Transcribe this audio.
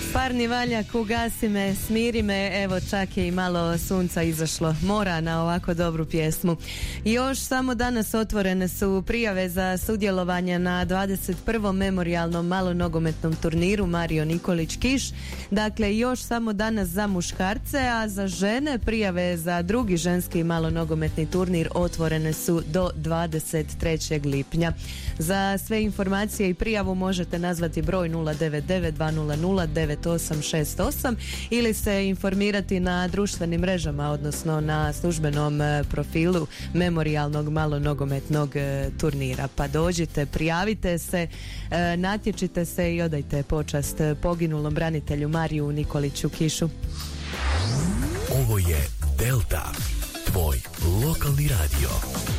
Parni valjak, ugasi me, smiri me, evo čak je i malo sunca izašlo. Mora na ovako dobru pjesmu. I još samo danas otvorene su prijave za sudjelovanje na 21. memorijalnom malonogometnom turniru Mario Nikolić Kiš. Dakle, još samo danas za muškarce, a za žene prijave za drugi ženski malonogometni turnir otvorene su do 23. lipnja. Za sve informacije i prijavu možete nazvati broj 099 200 9868 ili se informirati na društvenim mrežama, odnosno na službenom profilu memorijalnog malonogometnog turnira. Pa dođite, prijavite se, natječite se i odajte počast poginulom branitelju Mariju Nikoliću Kišu. Ovo je Delta, tvoj lokalni radio.